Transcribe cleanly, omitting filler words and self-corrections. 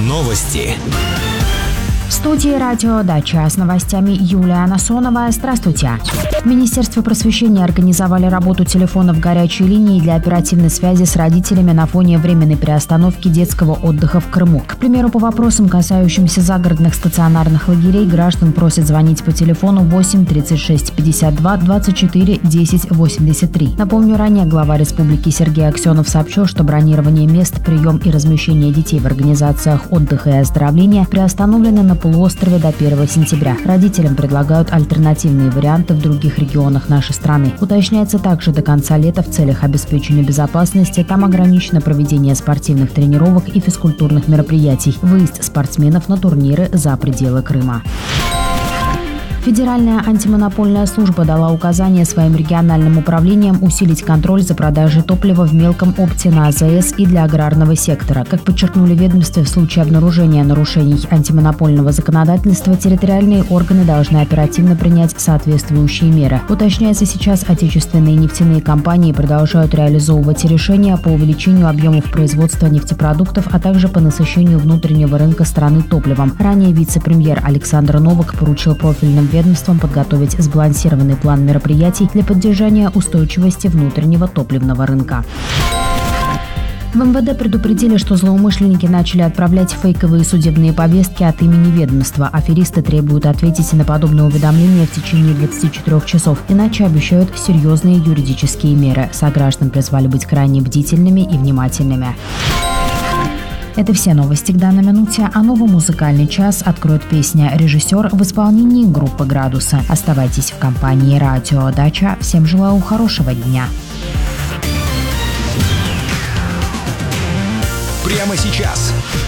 Новости. В студии «Радио Дача» с новостями Юлия Насонова. Здравствуйте. В Министерстве просвещения организовали работу телефонов горячей линии для оперативной связи с родителями на фоне временной приостановки детского отдыха в Крыму. К примеру, по вопросам, касающимся загородных стационарных лагерей, граждан просят звонить по телефону 8 36 52 24 10 83. Напомню, ранее глава республики Сергей Аксенов сообщил, что бронирование мест, прием и размещение детей в организациях отдыха и оздоровления приостановлены на полуострове до 1 сентября. Родителям предлагают альтернативные варианты в других регионах нашей страны. Уточняется также, до конца лета в целях обеспечения безопасности там ограничено проведение спортивных тренировок и физкультурных мероприятий, выезд спортсменов на турниры за пределы Крыма. Федеральная антимонопольная служба дала указание своим региональным управлениям усилить контроль за продажей топлива в мелком опте на АЗС и для аграрного сектора. Как подчеркнули в ведомстве, в случае обнаружения нарушений антимонопольного законодательства территориальные органы должны оперативно принять соответствующие меры. Уточняется, сейчас отечественные нефтяные компании продолжают реализовывать решения по увеличению объемов производства нефтепродуктов, а также по насыщению внутреннего рынка страны топливом. Ранее вице-премьер Александр Новак поручил профильным ведомством подготовить сбалансированный план мероприятий для поддержания устойчивости внутреннего топливного рынка. В МВД предупредили, что злоумышленники начали отправлять фейковые судебные повестки от имени ведомства. Аферисты требуют ответить на подобные уведомления в течение 24 часов, иначе обещают серьезные юридические меры. Сограждан призвали быть крайне бдительными и внимательными. Это все новости к данной минуте, а новый музыкальный час откроет песня «Режиссер» в исполнении группы «Градусы». Оставайтесь в компании «Радио Дача». Всем желаю хорошего дня. Прямо сейчас